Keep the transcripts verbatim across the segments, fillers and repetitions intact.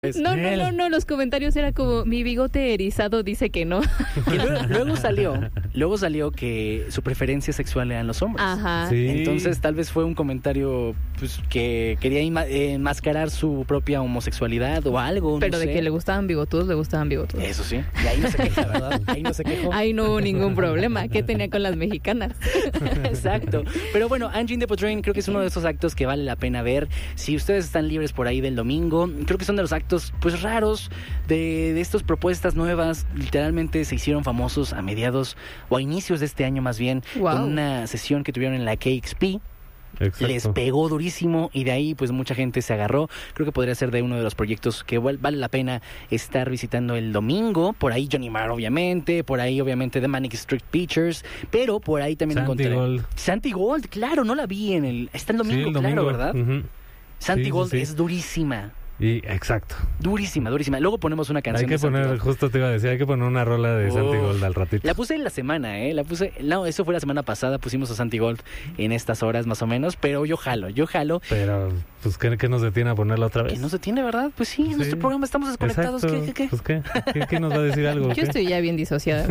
No, no, no, no, los comentarios era como, mi bigote erizado dice que no. Y luego, luego salió, luego salió que su preferencia sexual eran los hombres. Ajá. Sí. Entonces tal vez fue un comentario pues que quería enma- enmascarar su propia homosexualidad o algo. Pero no de sé. que le gustaban bigotudos, le gustaban bigotudos. Eso sí. Y ahí no se queja, ¿verdad? Ahí no se quejó. Ahí no hubo ningún problema. ¿Qué tenía con las mexicanas? Exacto. Pero bueno, Angie in the Potrain creo que es uno de esos actos que vale la pena ver. Si ustedes están libres por ahí del domingo, creo que son de los actos pues raros de, de estas propuestas nuevas. Literalmente se hicieron famosos a mediados o a inicios de este año más bien, Wow. con una sesión que tuvieron en la K X P. Exacto. Les pegó durísimo y de ahí pues mucha gente se agarró. Creo que podría ser de uno de los proyectos que val- vale la pena estar visitando el domingo. Por ahí Johnny Marr obviamente, por ahí obviamente The Manic Street Preachers, pero por ahí también Santi encontré Gold. Santi Gold, claro, no la vi en el... Está el domingo, Sí, el claro, domingo. ¿verdad? Ujú. Santi Sí, sí, Gold sí. es durísima. Y exacto. Durísima, durísima. Luego ponemos una Hay canción que de Santi poner, Gold. justo te iba a decir, hay que poner una rola de Santi Uf. Gold al ratito. La puse en la semana, ¿eh? La puse... No, eso fue la semana pasada. Pusimos a Santi Gold en estas horas más o menos. Pero yo jalo, yo jalo. Pero, pues, ¿qué, qué nos detiene a ponerla otra vez? Que no se tiene, ¿verdad? Pues sí, en Sí. nuestro programa estamos desconectados. Exacto. ¿Qué, qué, qué? Pues, ¿qué? ¿Qué, qué nos va a decir algo? Yo ¿Qué? estoy ya bien disociada.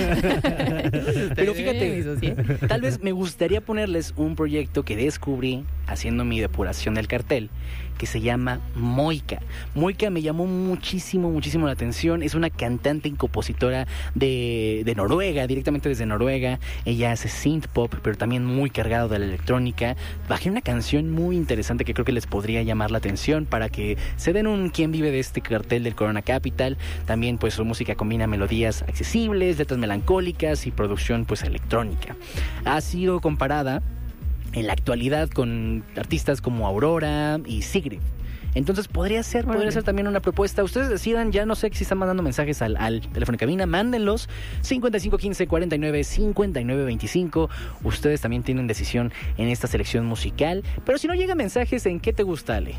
Pero fíjate, Me disocié. tal vez me gustaría ponerles un proyecto que descubrí haciendo mi depuración del cartel, que se llama Moika. Moika me llamó muchísimo, muchísimo la atención. Es una cantante y compositora de, de Noruega, directamente desde Noruega. Ella hace synth pop, pero también muy cargado de la electrónica. Bajé una canción muy interesante que creo que les podría llamar la atención para que se den un quién vive de este cartel del Corona Capital. También pues su música combina melodías accesibles, letras melancólicas y producción pues electrónica. Ha sido comparada en la actualidad con artistas como Aurora y Sigrid. Entonces podría ser, podría Órale. ser también una propuesta. Ustedes decidan, ya no sé si están mandando mensajes al, al teléfono de cabina, mándenlos cincuenta y cinco quince cuarenta y nueve cincuenta y nueve veinticinco. Ustedes también tienen decisión en esta selección musical. Pero si no llegan mensajes, ¿en qué te gusta, Ale?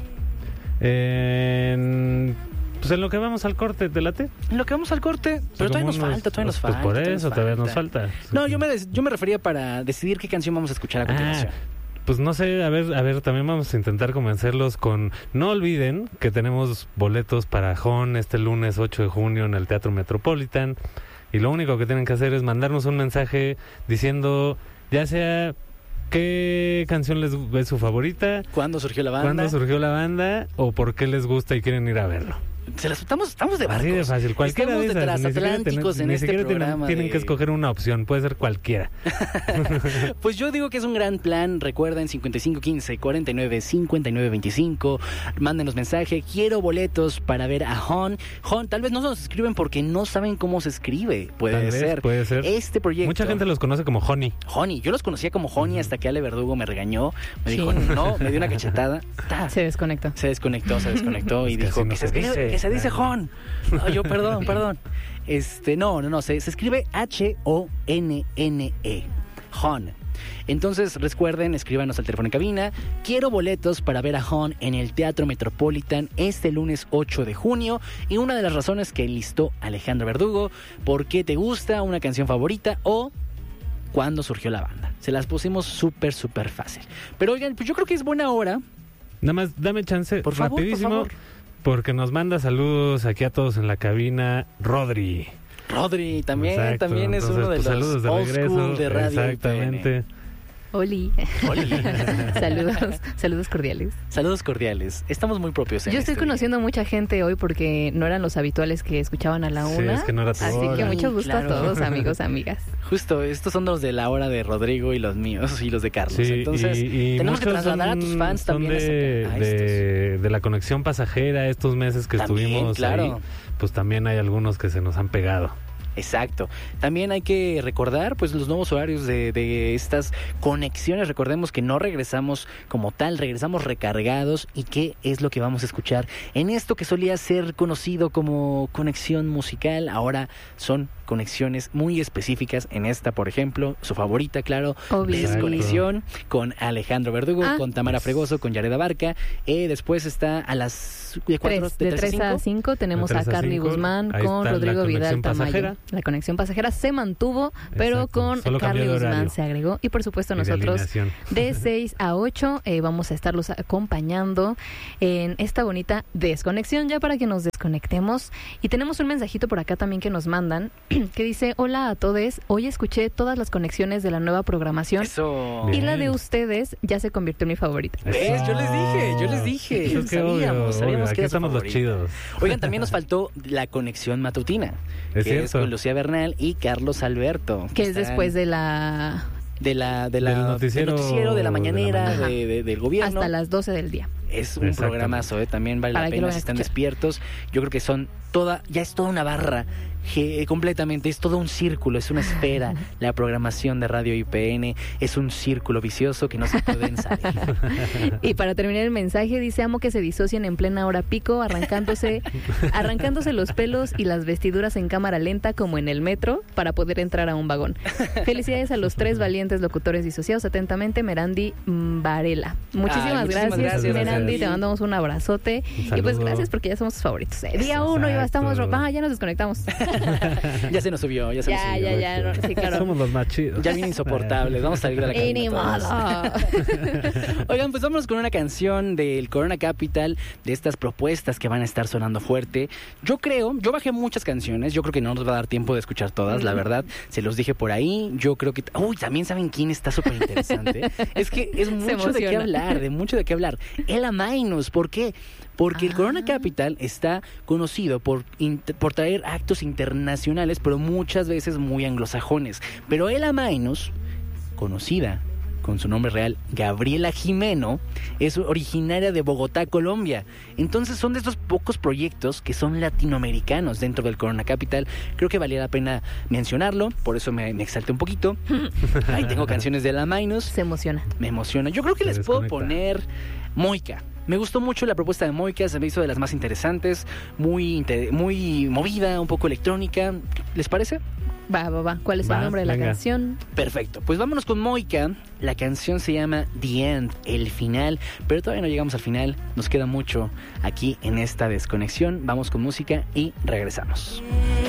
En... Pues en lo que vamos al corte, ¿te late? En lo que vamos al corte, pero todavía nos Como unos- falta, todavía nos pues falta. por todavía eso, todavía nos falta. No, yo me, des- yo me refería para decidir qué canción vamos a escuchar a continuación. Ah, pues no sé, a ver, a ver, también vamos a intentar convencerlos con... No olviden que tenemos boletos para Jon este lunes ocho de junio en el Teatro Metropolitan. Y lo único que tienen que hacer es mandarnos un mensaje diciendo, ya sea qué canción les es su favorita, ¿Cuándo surgió la banda? cuándo surgió la banda o por qué les gusta y quieren ir a verlo. Se las, estamos, estamos de barcos. Así de fácil, cualquiera Estamos de de esas. Ni siquiera, transatlánticos tienen- en ni este siquiera tienen- programa tienen de- que escoger una opción, puede ser cualquiera. Pues yo digo que es un gran plan. Recuerden, cincuenta y cinco quince cuarenta y nueve cincuenta y nueve veinticinco. Mándenos mensaje. Quiero boletos para ver a Jon. Jon, tal vez no nos escriben porque no saben cómo se escribe. Puede Tal vez, ser. puede ser. Este proyecto. Mucha gente los conoce como Honey. Honey. Yo los conocía como Honey hasta que Ale Verdugo me regañó. Me Sí. dijo, no, me dio una cachetada. Ta. Se desconectó. Se desconectó, se desconectó y Es que dijo así no que se, se escribe- dice. que se dice Jon. No, yo, perdón, perdón. Este, no, no, no, se, se escribe H O N N E. Jon. Entonces, recuerden, escríbanos al teléfono en cabina. Quiero boletos para ver a Jon en el Teatro Metropolitan este lunes ocho de junio. Y una de las razones que listó Alejandro Verdugo, ¿por qué te gusta? ¿Una canción favorita? O ¿cuándo surgió la banda? Se las pusimos súper, súper fácil. Pero oigan, pues yo creo que es buena hora. Nada más, dame chance, Por favor, rapidísimo, por favor. porque nos manda saludos aquí a todos en la cabina, Rodri. Rodri también, Exacto, también es entonces, uno de pues, los saludos de old regreso. school de radio. Exactamente. Oli. Oli. Saludos, saludos cordiales. Saludos cordiales. Estamos muy propios en Yo estoy este conociendo mucha gente hoy porque no eran los habituales que escuchaban a la Sí, una. es que no era tu Así hora. que mucho gusto Claro. a todos, amigos, amigas. día. Justo, estos son los de la hora de Rodrigo y los míos y los de Carlos. Sí, Entonces, y, y tenemos que muchos trasladar son- a tus fans son también a de, esa- a de, de la conexión pasajera estos meses que También, estuvimos claro. ahí, pues también hay algunos que se nos han pegado. Exacto. También hay que recordar pues los nuevos horarios de, de estas conexiones. Recordemos que no regresamos como tal, regresamos recargados. ¿Y qué es lo que vamos a escuchar en esto que solía ser conocido como conexión musical? Ahora son conexiones muy específicas. En esta, por ejemplo, su favorita, claro, Obvio. Desconexión con Alejandro Verdugo, Ah. con Tamara Fregoso, con Yared Abarca. Eh, después está a las de cuatro, Tres, de tres a cinco tenemos De a tres a Carly cinco, Guzmán ahí con está la Rodrigo Vidal conexión Tamayo. pasajera. La conexión pasajera se mantuvo, pero Exacto. con Solo Carly cambió de Guzmán horario. se agregó. Y por supuesto Y de nosotros alineación. de seis a ocho eh, vamos a estarlos acompañando en esta bonita desconexión ya para que nos desconectemos. Y tenemos un mensajito por acá también que nos mandan que dice: hola a todos, hoy escuché todas las conexiones de la nueva programación Eso. y Bien. la de ustedes ya se convirtió en mi favorita. ¿Ves? Yo les dije, yo les dije. Eso es que Sabíamos, obvio, sabíamos obvio. que Aquí era su estamos los favorita. chidos. Oigan, también nos faltó la conexión matutina. Es que es cierto. con Lucía Bernal y Carlos Alberto. Que es estarán después de la... de la, de la Del noticiero del noticiero de la de la mañanera mañana. de- de- del gobierno. hasta las doce del día. Es un Exactamente. programazo, ¿eh? También vale Para la que pena lo si vayan a están escuchar. despiertos. Yo creo que son toda, ya es toda una barra, que, completamente, es todo un círculo, es una esfera. La programación de Radio I P N es un círculo vicioso que no se pueden salir. Y para terminar el mensaje dice: amo que se disocien en plena hora pico, arrancándose, arrancándose los pelos y las vestiduras en cámara lenta como en el metro para poder entrar a un vagón. Felicidades a los tres valientes locutores disociados. Atentamente, Merandi Varela. Muchísimas, Ay, muchísimas gracias, gracias, Merandi. Merandi. Te mandamos un abrazote. Un Y pues saludo. gracias porque ya somos tus favoritos. Eh, Día Eso, uno, ya estamos. exacto. Ah, ya nos desconectamos. Ya se nos subió, ya se nos Ya, subió. ya, ya. no, sí, claro. Somos los más chidos. Ya bien insoportables, vamos a salir de la Y ni cabina todos. modo. Oigan, pues vámonos con una canción del Corona Capital, de estas propuestas que van a estar sonando fuerte. Yo creo, yo bajé muchas canciones, yo creo que no nos va a dar tiempo de escuchar todas, la verdad. Se los dije por ahí, yo creo que... Uy, también saben quién está súper interesante. Es que es mucho de qué emociona. hablar, de mucho de qué hablar. Ela Mainos, ¿por qué? Porque el Ah. Corona Capital está conocido por, int- por traer actos internacionales, pero muchas veces muy anglosajones. Pero Ela Mainos, conocida con su nombre real, Gabriela Jimeno, es originaria de Bogotá, Colombia. Entonces son de estos pocos proyectos que son latinoamericanos dentro del Corona Capital. Creo que valía la pena mencionarlo, por eso me, me exalté un poquito. Ahí tengo canciones de Ela Mainos, Se emociona. me emociona. Yo creo que Se les puedo desconecta. poner Moika. Me gustó mucho la propuesta de Moika, se me hizo de las más interesantes, muy, inte- muy movida, un poco electrónica. ¿Les parece? Va, va, va. ¿Cuál es Va, el nombre de la venga. canción? Perfecto, pues vámonos con Moika. La canción se llama The End, el final, pero todavía no llegamos al final, nos queda mucho aquí en esta desconexión. Vamos con música y regresamos.